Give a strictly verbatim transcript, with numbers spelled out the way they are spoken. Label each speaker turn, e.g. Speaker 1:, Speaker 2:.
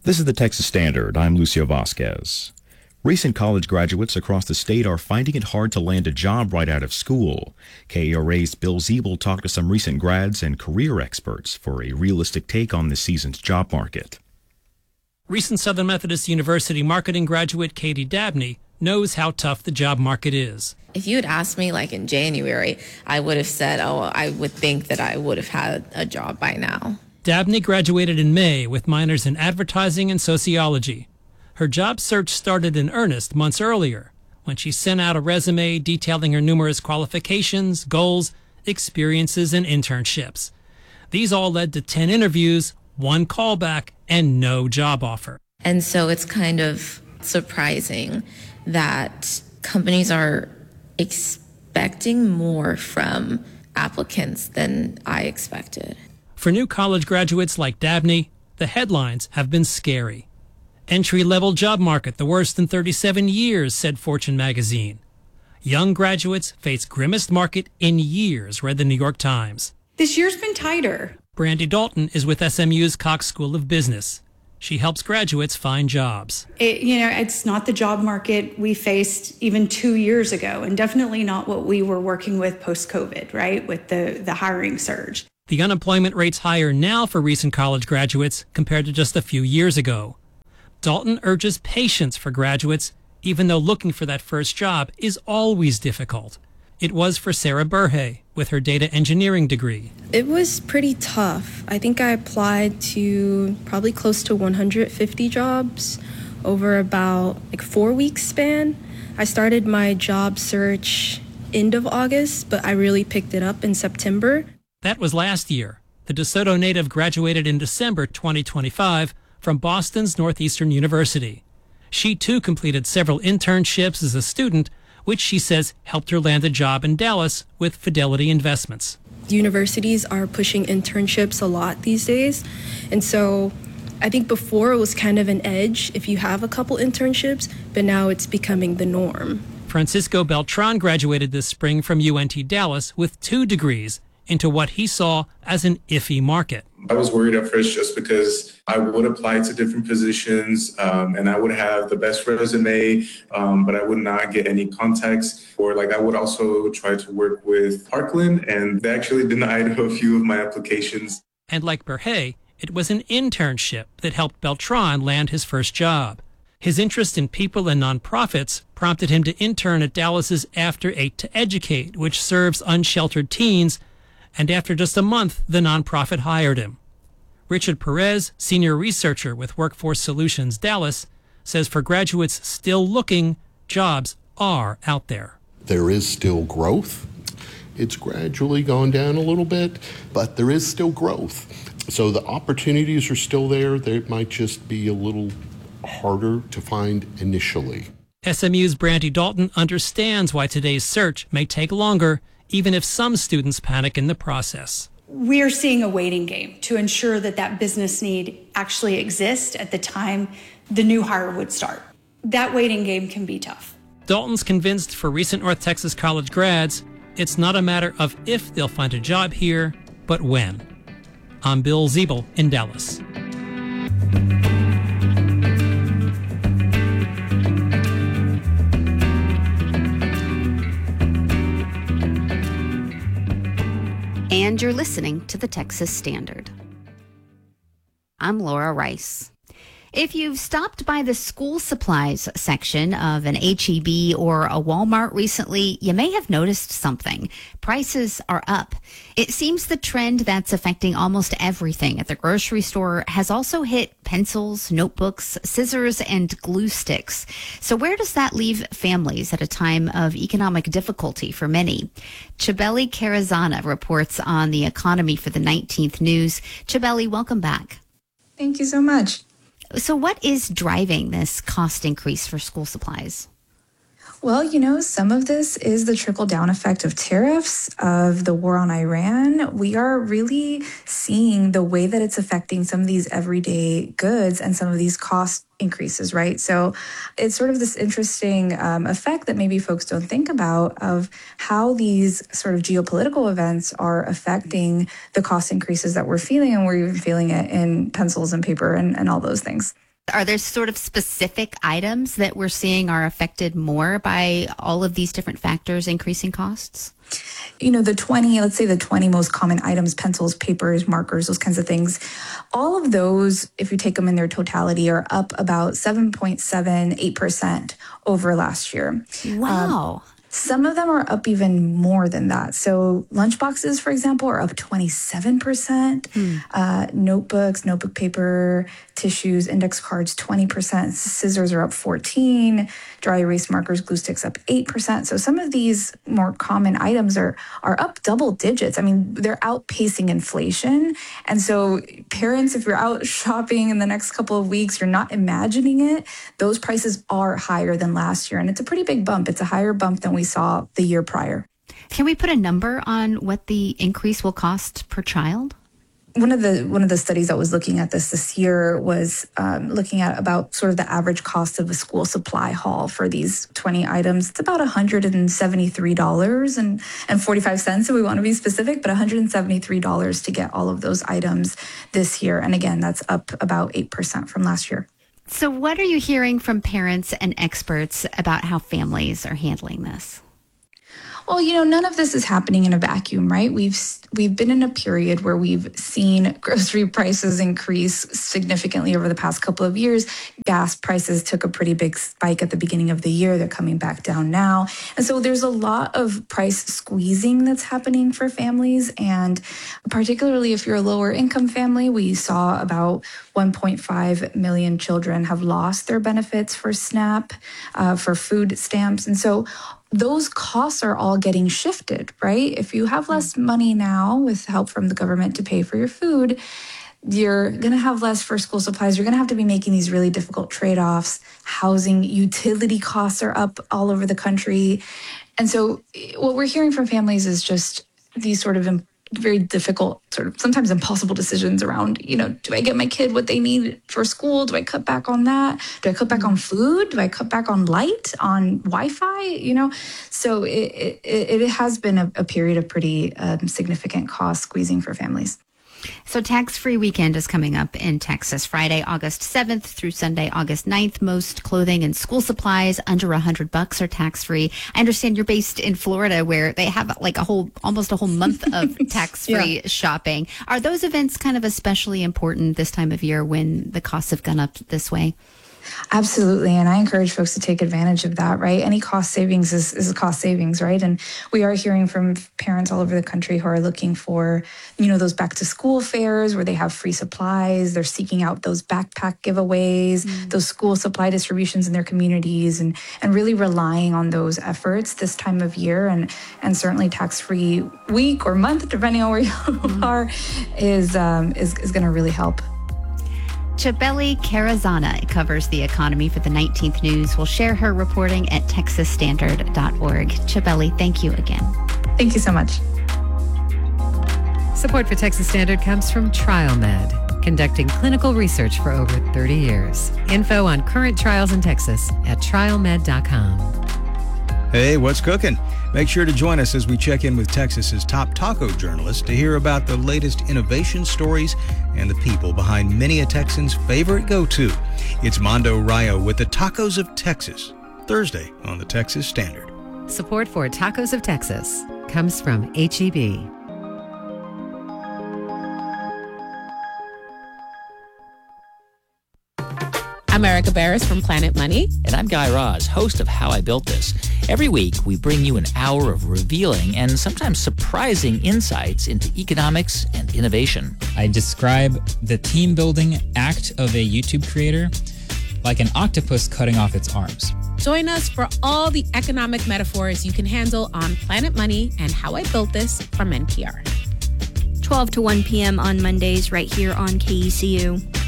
Speaker 1: This is the Texas Standard. I'm Lucio Vasquez. Recent college graduates across the state are finding it hard to land a job right out of school. K A R A's Bill Ziebel talked to some recent grads and career experts for a realistic take on this season's job market.
Speaker 2: Recent Southern Methodist University marketing graduate Katie Dabney knows how tough the job market is.
Speaker 3: If you had asked me like in January, I would have said, oh, I would think that I would have had a job by now.
Speaker 2: Dabney graduated in May with minors in advertising and sociology. Her job search started in earnest months earlier when she sent out a resume detailing her numerous qualifications, goals, experiences, and internships. These all led to ten interviews, one callback, and no job offer.
Speaker 3: And so it's kind of surprising that companies are expecting more from applicants than I expected.
Speaker 2: For new college graduates like Dabney, the headlines have been scary. Entry-level job market, the worst in thirty-seven years, said Fortune magazine. Young graduates face grimmest market in years, read the New York Times.
Speaker 4: This year's been tighter.
Speaker 2: Brandy Dalton is with S M U's Cox School of Business. She helps graduates find jobs.
Speaker 4: It, you know, it's not the job market we faced even two years ago, and definitely not what we were working with post-COVID, right, with the, the hiring surge.
Speaker 2: The unemployment rate's higher now for recent college graduates compared to just a few years ago. Dalton urges patience for graduates, even though looking for that first job is always difficult. It was for Sarah Burhay with her data engineering degree.
Speaker 5: It was pretty tough. I think I applied to probably close to one hundred fifty jobs over about like four weeks span. I started my job search end of August, but I really picked it up in September.
Speaker 2: That was last year. The DeSoto native graduated in December twenty twenty-five from Boston's Northeastern University. She too completed several internships as a student, which she says helped her land a job in Dallas with Fidelity Investments.
Speaker 5: Universities are pushing internships a lot these days. And so I think before it was kind of an edge if you have a couple internships, but now it's becoming the norm.
Speaker 2: Francisco Beltran graduated this spring from U N T Dallas with two degrees into what he saw as an iffy market.
Speaker 6: I was worried at first just because I would apply to different positions um, and I would have the best resume, um, but I would not get any contacts. Or like I would also try to work with Parkland, and they actually denied a few of my applications.
Speaker 2: And like Burhay, it was an internship that helped Beltran land his first job. His interest in people and nonprofits prompted him to intern at Dallas's After Eight to Educate, which serves unsheltered teens. And after just a month, the nonprofit hired him. Richard Perez, senior researcher with Workforce Solutions Dallas, says for graduates still looking, jobs are out there.
Speaker 7: There is still growth. It's gradually gone down a little bit, but there is still growth. So the opportunities are still there. They might just be a little harder to find initially.
Speaker 2: S M U's Brandy Dalton understands why today's search may take longer, even if some students panic in the process.
Speaker 4: We're seeing a waiting game to ensure that that business need actually exists at the time the new hire would start. That waiting game can be tough.
Speaker 2: Dalton's convinced for recent North Texas college grads, it's not a matter of if they'll find a job here, but when. I'm Bill Ziebel in Dallas.
Speaker 8: And you're listening to the Texas Standard. I'm Laura Rice. If you've stopped by the school supplies section of an H E B or a Walmart recently, you may have noticed something. Prices are up. It seems the trend that's affecting almost everything at the grocery store has also hit pencils, notebooks, scissors, and glue sticks. So where does that leave families at a time of economic difficulty for many? Chabeli Carazana reports on the economy for the nineteenth News. Chabeli, welcome back.
Speaker 9: Thank you so much.
Speaker 8: So what is driving this cost increase for school supplies?
Speaker 9: Well, you know, some of this is the trickle-down effect of tariffs, of the war on Iran. We are really seeing the way that it's affecting some of these everyday goods and some of these cost increases, right? So it's sort of this interesting um, effect that maybe folks don't think about of how these sort of geopolitical events are affecting the cost increases that we're feeling, and we're even feeling it in pencils and paper and, and all those things.
Speaker 8: Are there sort of specific items that we're seeing are affected more by all of these different factors increasing costs?
Speaker 9: You know, the twenty, let's say the twenty most common items, pencils, papers, markers, those kinds of things, all of those, if you take them in their totality, are up about seven point seven eight percent over last year.
Speaker 8: Wow.
Speaker 9: Um, Some of them are up even more than that. So lunchboxes, for example, are up twenty-seven percent. Mm. Uh, notebooks, notebook paper, tissues, index cards, twenty percent. Scissors are up fourteen. Dry erase markers, glue sticks up eight percent. So some of these more common items are, are up double digits. I mean, they're outpacing inflation. And so parents, if you're out shopping in the next couple of weeks, you're not imagining it, those prices are higher than last year. And it's a pretty big bump. It's a higher bump than we saw the year prior.
Speaker 8: Can we put a number on what the increase will cost per child?
Speaker 9: One of the one of the studies that was looking at this this year was um, looking at about sort of the average cost of a school supply haul for these twenty items. It's about one hundred seventy-three dollars and forty-five cents, so we want to be specific, but one hundred seventy-three dollars to get all of those items this year. And again, that's up about eight percent from last year.
Speaker 8: So what are you hearing from parents and experts about how families are handling this?
Speaker 9: Well, you know, none of this is happening in a vacuum, right? We've we've been in a period where we've seen grocery prices increase significantly over the past couple of years. Gas prices took a pretty big spike at the beginning of the year. They're coming back down now. And so there's a lot of price squeezing that's happening for families. And particularly if you're a lower income family, we saw about one point five million children have lost their benefits for SNAP, uh, for food stamps. And so those costs are all getting shifted, right? If you have less money now with help from the government to pay for your food, you're going to have less for school supplies. You're going to have to be making these really difficult trade-offs. Housing, utility costs are up all over the country. And so what we're hearing from families is just these sort of very difficult, sort of sometimes impossible decisions around, you know, do I get my kid what they need for school? Do I cut back on that? Do I cut back on food? Do I cut back on light, on Wi-Fi? You know, so it it, it has been a, a period of pretty um, significant cost squeezing for families.
Speaker 8: So tax-free weekend is coming up in Texas, Friday, August seventh through Sunday, August ninth. Most clothing and school supplies under a hundred bucks are tax-free. I understand you're based in Florida where they have like a whole, almost a whole month of tax-free yeah. shopping. Are those events kind of especially important this time of year when the costs have gone up this way?
Speaker 9: Absolutely. And I encourage folks to take advantage of that, right? Any cost savings is, is a cost savings, right? And we are hearing from parents all over the country who are looking for, you know, those back to school fairs where they have free supplies. They're seeking out those backpack giveaways, mm-hmm. those school supply distributions in their communities, and, and really relying on those efforts this time of year. And, and certainly tax-free week or month, depending on where you mm-hmm. are, is, um, is, is going to really help.
Speaker 8: Chabeli Carazana covers the economy for the nineteenth News. We'll share her reporting at texas standard dot org. Chabeli, thank you again.
Speaker 9: Thank you so much.
Speaker 10: Support for Texas Standard comes from TrialMed, conducting clinical research for over thirty years. Info on current trials in Texas at trial med dot com.
Speaker 11: Hey, what's cooking? Make sure to join us as we check in with Texas's top taco journalists to hear about the latest innovation stories and the people behind many a Texan's favorite go-to. It's Mondo Rayo with the Tacos of Texas, Thursday on the Texas Standard.
Speaker 10: Support for Tacos of Texas comes from H E B.
Speaker 12: I'm Erica Barris from Planet Money.
Speaker 13: And I'm Guy Raz, host of How I Built This. Every week, we bring you an hour of revealing and sometimes surprising insights into economics and innovation.
Speaker 14: I describe the team-building act of a YouTube creator like an octopus cutting off its arms.
Speaker 12: Join us for all the economic metaphors you can handle on Planet Money and How I Built This from N P R.
Speaker 15: twelve to one p.m. on Mondays right here on K E C U.